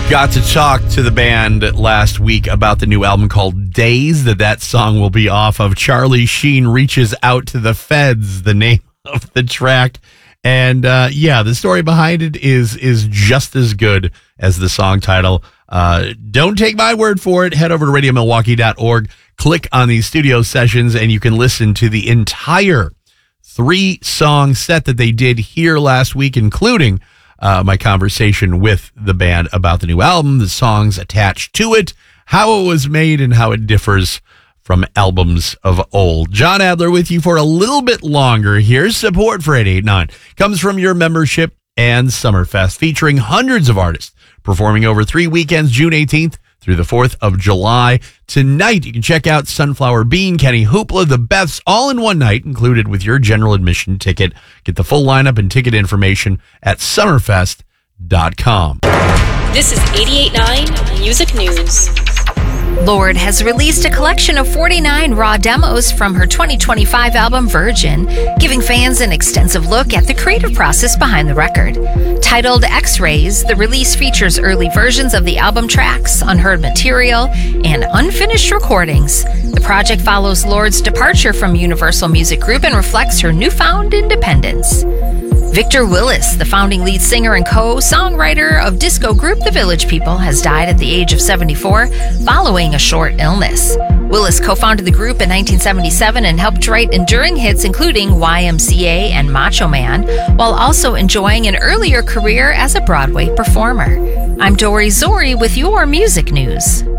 Got to talk to the band last week about the new album called Days that song will be off of. Charlie Sheen Reaches Out to the Feds, the name of the track. And the story behind it is just as good as the song title. Don't take my word for it. Head over to radiomilwaukee.org, click on these studio sessions, and you can listen to the entire 3-song set that they did here last week, including my conversation with the band about the new album, the songs attached to it, how it was made, and how it differs from albums of old. John Adler with you for a little bit longer. Here's support for 889. Comes from your membership and Summerfest, featuring hundreds of artists performing over 3 weekends, June 18th through the 4th of July. Tonight, you can check out Sunflower Bean, Kenny Hoopla, the Beths, all in one night, included with your general admission ticket. Get the full lineup and ticket information at summerfest.com. This is 88.9 Music News. Lorde has released a collection of 49 raw demos from her 2025 album Virgin, giving fans an extensive look at the creative process behind the record. Titled X-Rays, the release features early versions of the album tracks, unheard material, and unfinished recordings. The project follows Lorde's departure from Universal Music Group and reflects her newfound independence. Victor Willis, the founding lead singer and co-songwriter of disco group The Village People, has died at the age of 74 following a short illness. Willis co-founded the group in 1977 and helped write enduring hits including YMCA and Macho Man, while also enjoying an earlier career as a Broadway performer. I'm Dory Zori with your music news.